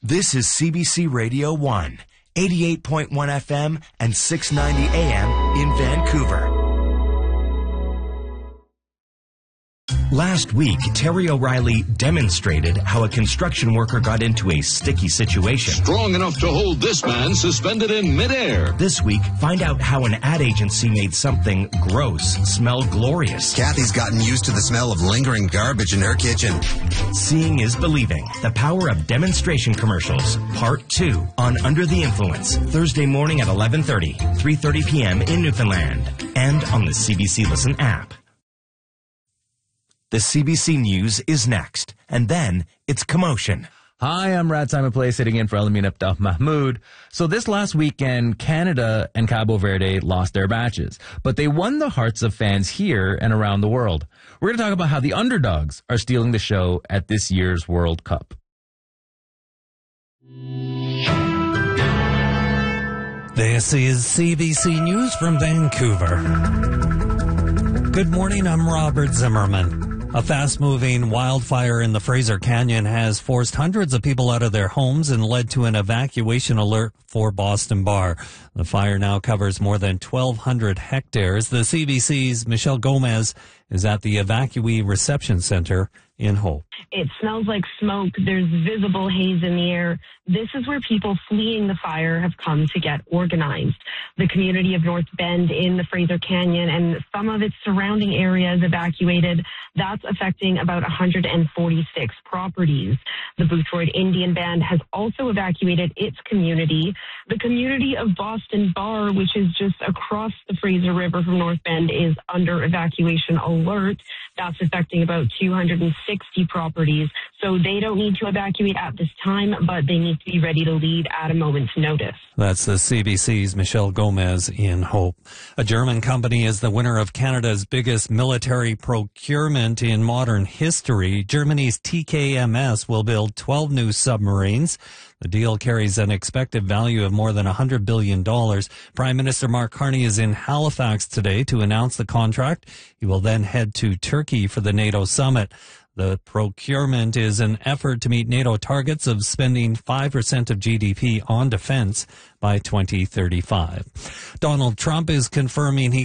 This is CBC Radio 1, 88.1 FM and 690 AM in Vancouver. Last week, Terry O'Reilly demonstrated how a construction worker got into a sticky situation. Strong enough to hold this man suspended in midair. This week, find out how an ad agency made something gross smell glorious. Kathy's gotten used to the smell of lingering garbage in her kitchen. Seeing is believing. The power of demonstration commercials. Part 2 on Under the Influence. Thursday morning at 11:30, 3:30 p.m. in Newfoundland. And on the CBC Listen app. The CBC News is next, and then it's Commotion. Hi, I'm Rad Simon Play, sitting in for Elamin Abdaf Mahmoud. So this last weekend, Canada and Cabo Verde lost their matches, but they won the hearts of fans here and around the world. We're going to talk about how the underdogs are stealing the show at this year's World Cup. This is CBC News from Vancouver. Good morning, I'm Robert Zimmerman. A fast-moving wildfire in the Fraser Canyon has forced hundreds of people out of their homes and led to an evacuation alert for Boston Bar. The fire now covers more than 1,200 hectares. The CBC's Michelle Gomez is at the Evacuee Reception Center in Hope. It smells like smoke. There's visible haze in the air. This is where people fleeing the fire have come to get organized. The community of North Bend in the Fraser Canyon and some of its surrounding areas evacuated. That's affecting about 146 properties. The Boothroyd Indian Band has also evacuated its community. The community of Boston Bar, which is just across the Fraser River from North Bend, is under evacuation alert. That's affecting about 260 properties. So they don't need to evacuate at this time, but they need to be ready to leave at a moment's notice. That's the CBC's Michelle Gomez in Hope. A German company is the winner of Canada's biggest military procurement in modern history. Germany's TKMS will build 12 new submarines. The deal carries an expected value of more than $100 billion. Prime Minister Mark Carney is in Halifax today to announce the contract. He will then head to Turkey for the NATO summit. The procurement is an effort to meet NATO targets of spending 5% of GDP on defense by 2035. Donald Trump is confirming he